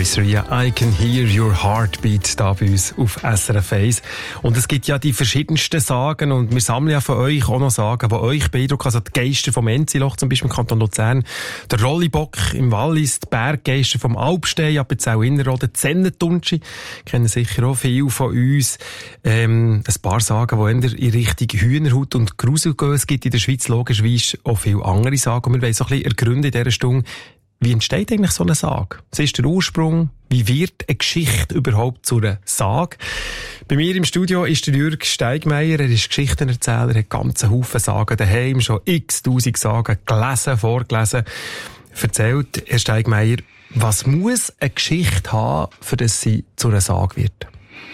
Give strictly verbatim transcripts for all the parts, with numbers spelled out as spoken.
Ria, I can hear your heartbeat da bei uns auf S R F eins. Und es gibt ja die verschiedensten Sagen und wir sammeln ja von euch auch noch Sagen, die euch beeindrucken. Also die Geister vom Enziloch, zum Beispiel im Kanton Luzern, der Rollibock im Wallis, die Berggeister vom Alpstein, Appenzell Innerrhoden, die Sennentunschi, kennen sicher auch viele von uns. Ähm, ein paar Sagen, die in Richtung Hühnerhaut und Grusel gehen. Es gibt in der Schweiz logischerweise auch viele andere Sagen. Und wir wollen so ein bisschen ergründen in dieser Stunde, wie entsteht eigentlich so eine Sage? Was ist der Ursprung? Wie wird eine Geschichte überhaupt zu einer Sage? Bei mir im Studio ist der Jürg Steigmeier. Er ist Geschichtenerzähler, hat ganzen Haufen Sagen daheim, schon x-tausend Sagen gelesen, vorgelesen. Erzählt, Herr Steigmeier, was muss eine Geschichte haben, für dass sie zu einer Sage wird?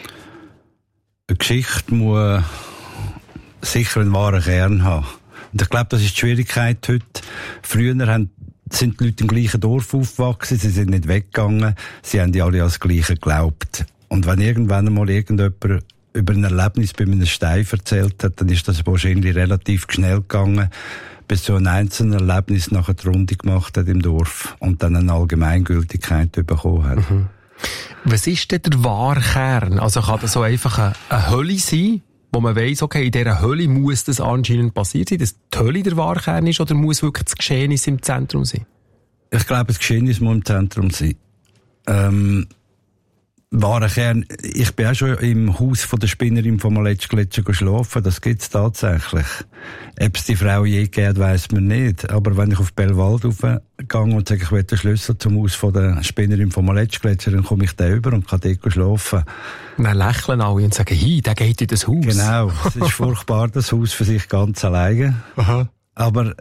Eine Geschichte muss sicher einen wahren Kern haben. Und ich glaube, das ist die Schwierigkeit heute. Früher haben sind die Leute im gleichen Dorf aufgewachsen, sie sind nicht weggegangen, sie haben ja alle als Gleiche geglaubt. Und wenn irgendwann einmal irgendjemand über ein Erlebnis bei einem Stein erzählt hat, dann ist das wahrscheinlich relativ schnell gegangen, bis so ein einzelnes Erlebnis nachher die Runde gemacht hat im Dorf und dann eine Allgemeingültigkeit bekommen hat. Mhm. Was ist denn der wahre Kern? Also kann das so einfach eine, eine Hölle sein, wo man weiss, okay, in dieser Hölle muss das anscheinend passiert sein, dass die Hölle der wahre Kern ist, oder muss wirklich das Geschehnis im Zentrum sein? Ich glaube, das Geschehnis muss im Zentrum sein. Ähm, wahre Kern, ich bin auch schon im Haus von der Spinnerin vom Aletschgletscher geschlafen, das gibt's tatsächlich. Ob es die Frau je gegeben weiss man nicht, aber wenn ich auf Bellwald raufgehe und sage, ich will den Schlüssel zum Haus von der Spinnerin vom Aletschgletscher, dann komme ich da über und kann dort schlafen. Dann lächeln alle und sagen, hey, der geht in das Haus. Genau, es ist furchtbar, das Haus für sich ganz alleine. Aha. Aber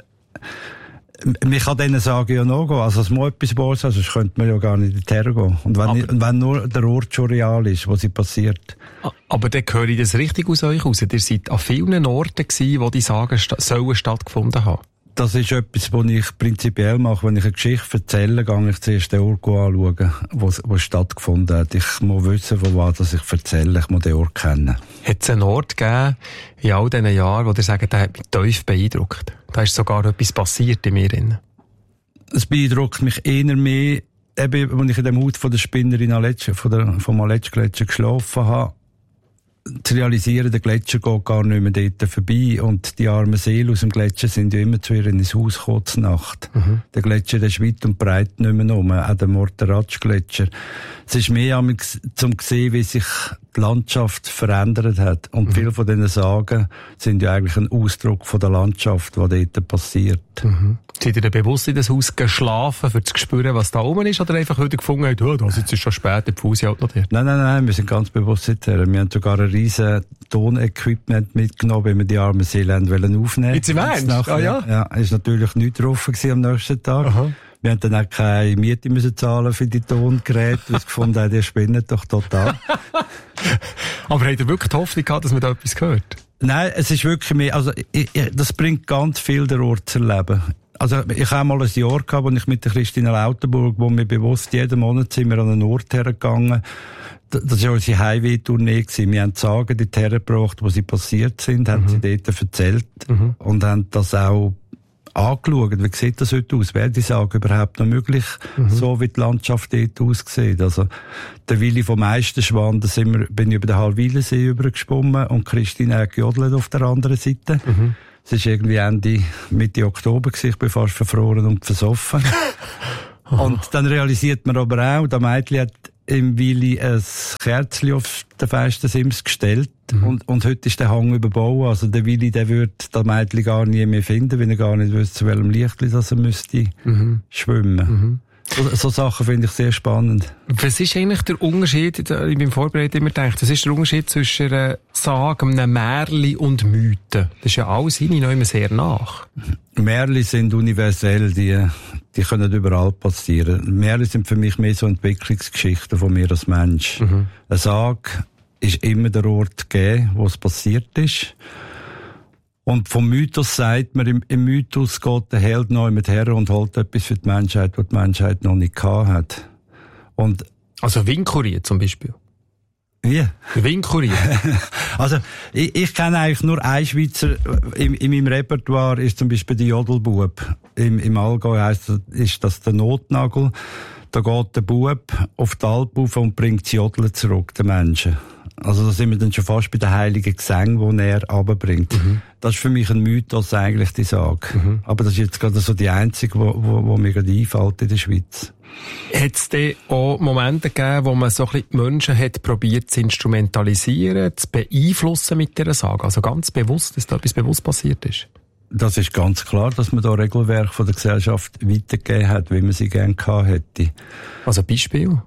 man kann denen sagen ja noch gehen, also es muss etwas wahr sein, sonst könnte man ja gar nicht dorthin gehen. Und wenn, nicht, wenn nur der Ort schon real ist, wo sie passiert. Aber dann höre ich das richtig aus euch raus. Ihr seid an vielen Orten gewesen, wo die Sagen sta- sollen stattgefunden haben. Das ist etwas, was ich prinzipiell mache. Wenn ich eine Geschichte erzähle, gehe ich zuerst den Ort anschauen, wo, wo es stattgefunden hat. Ich muss wissen, von was ich erzähle. Ich muss den Ort kennen. Hat es einen Ort gegeben, in all diesen Jahren, wo ihr sagt, der hat mich tief beeindruckt? Da ist sogar etwas passiert in mir drin. Es beeindruckt mich eher mehr, eben, als ich in dem Haus von der Spinnerin Aletsch, von der, vom Aletschgletscher geschlafen habe, zu realisieren, der Gletscher geht gar nicht mehr dort vorbei und die armen Seelen aus dem Gletscher sind ja immer zu ihr in das Haus gekommen zur Nacht. Mhm. Der Gletscher, der ist weit und breit nicht mehr rum, auch der Morteratsch-Gletscher. Es ist mehr um zum sehen, wie sich die Landschaft verändert hat. Und mhm. viele von diesen Sagen sind ja eigentlich ein Ausdruck von der Landschaft, die dort passiert. Mhm. Seid ihr denn bewusst in das Haus geschlafen, um zu spüren, was da oben ist, oder einfach heute gefunden habt, oh, das ist schon spät, der Fuß halt noch dort? Nein, nein, nein, wir sind ganz bewusst dorthin. Wir haben sogar ein riesen Tonequipment mitgenommen, wenn wir die armen Seelen aufnehmen wollten. Jetzt im Ernst? Ah, ja? Ja, ist natürlich nichts drauf gewesen am nächsten Tag. Aha. Wir haben dann auch keine Miete müssen zahlen für die Tongeräte, weil sie gefunden haben, die spinnen doch total. Aber habt ihr wirklich die Hoffnung gehabt, dass man da etwas hört? Nein, es ist wirklich mehr, also, ich, ich, das bringt ganz viel der Ort zu erleben. Also, ich habe mal ein Jahr gehabt, wo ich mit der Christina Lautenburg, wo wir bewusst jeden Monat sind wir an einen Ort hergegangen. Das war unsere Highway-Tournee. Wir haben die Sagen dort hergebracht, wo sie passiert sind, haben mhm. sie dort erzählt mhm. und haben das auch angeschaut. Wie sieht das heute aus? Wäre die Sage überhaupt noch möglich, mhm. so wie die Landschaft dort aussieht? Also, der Willi vom Meisterschwan, da sind wir, bin ich über den Halwilersee übergesprungen und Christine hat gejodelt auf der anderen Seite. Mhm. Es war irgendwie Ende, Mitte Oktober gewesen. Ich bin fast verfroren und versoffen. Und dann realisiert man aber auch, der Mädchen hat im Willi ein Kerzchen auf den Fenstersims gestellt. Mhm. Und, und heute ist der Hang überbaut. Also der Willi, der würde das Mädchen gar nie mehr finden, wenn er gar nicht wüsste, zu welchem Licht er müsste mhm. schwimmen. Mhm. So, so Sachen finde ich sehr spannend. Was ist eigentlich der Unterschied, ich bin im Vorbereiten immer gedacht, was ist der Unterschied zwischen einer Sage, einem Märchen und Mythen? Das ist ja alles ihnen immer sehr nach. Märchen sind universell, die, die können überall passieren. Märchen sind für mich mehr so Entwicklungsgeschichten von mir als Mensch. Mhm. Eine Sage ist immer der Ort gegeben, wo es passiert ist. Und vom Mythos sagt man, im, im Mythos geht der Held noch mit her und holt etwas für die Menschheit, was die Menschheit noch nicht gehabt hat. Und also Winkurier zum Beispiel? Wie? Winkurier? Also, ich, ich kenne eigentlich nur einen Schweizer, in, in meinem Repertoire ist zum Beispiel der Jodelbub. Im, im Allgäu heisst das, ist das der Notnagel. Da geht der Bub auf die Alp rauf und bringt das Jodeln zurück, den Menschen. Also da sind wir dann schon fast bei den heiligen Gesängen, die er runterbringt. Mhm. Das ist für mich ein Mythos eigentlich, die Sage. Mhm. Aber das ist jetzt gerade so die einzige, wo, wo, wo mir gerade einfällt in der Schweiz. Hat es denn auch Momente gegeben, wo man so ein bisschen die Menschen hat probiert zu instrumentalisieren, zu beeinflussen mit dieser Sage? Also ganz bewusst, dass da etwas bewusst passiert ist? Das ist ganz klar, dass man da Regelwerke von der Gesellschaft weitergegeben hat, wie man sie gerne gehabt hätte. Also Beispiel?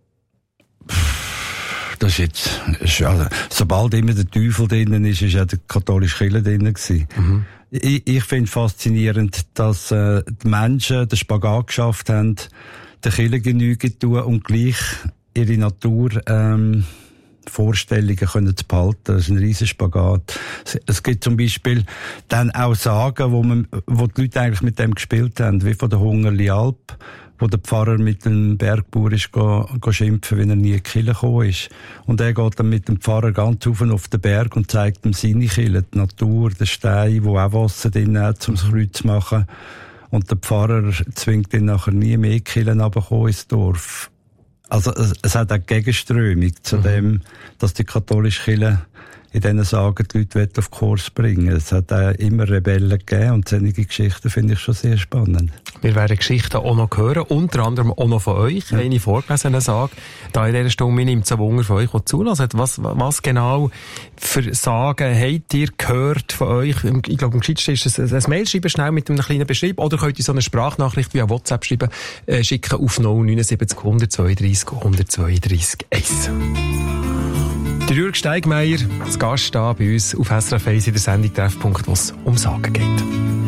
Das ist jetzt, also, sobald immer der Teufel drinnen ist, ist auch der katholische Kirche drinnen gewesen. Mhm. Ich, ich finde faszinierend, dass äh, die Menschen den Spagat geschafft haben, der Kirche Genüge zu tun und gleich ihre Natur ähm, Vorstellungen können zu behalten. Das ist ein riesen Spagat. Es gibt zum Beispiel dann auch Sagen, wo, man, wo die Leute eigentlich mit dem gespielt haben, wie von der Hungerli Alp, wo der Pfarrer mit dem Bergbauer ist go, go schimpfen, wenn er nie in die Kirche gekommen ist. Und er geht dann mit dem Pfarrer ganz rauf auf den Berg und zeigt ihm seine Kirche, die Natur, den Stein, wo auch Wasser drin hat, um das Kreuz zu machen. Und der Pfarrer zwingt ihn nachher nie mehr in die Kirche runterzukommen ins Dorf. Also es, es hat auch Gegenströmung zu mhm. dem, dass die katholische Kirche in diesen Sagen die Leute auf Kurs bringen. Es hat auch immer Rebellen gegeben und solche Geschichten finde ich schon sehr spannend. Wir werden Geschichten auch noch hören, unter anderem auch noch von euch. Ja. Eine vorgelesene Sage, da in dieser Stunde, mir nimmt es ein Wunder von euch, die zulassen. Was, was genau für Sagen habt ihr gehört von euch? Ich glaube, am gescheitsten ist es ein Mail schreiben, schnell mit einem kleinen Beschreib, oder könnt ihr so eine Sprachnachricht via WhatsApp schreiben, äh, schicken auf null neun sieben null eins zwei drei eins zwei drei eins. Der Jürg Steigmeier, als Gast da bei uns auf S R F eins in der Sendung Treffpunkt, wo es um Sagen geht.